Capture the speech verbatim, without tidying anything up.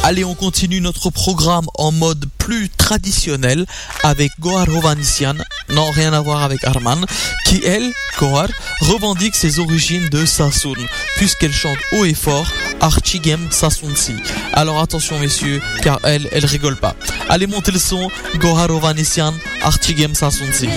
Allez, on continue notre programme en mode plus traditionnel avec Gohar Hovhannisyan, non rien à voir avec Arman, qui elle, Gohar, revendique ses origines de Sassoun, puisqu'elle chante haut et fort Archigem Sassounsi. Alors attention messieurs, car elle, elle rigole pas. Allez, montez le son, Gohar Hovhannisyan, Archigem Sassounsi.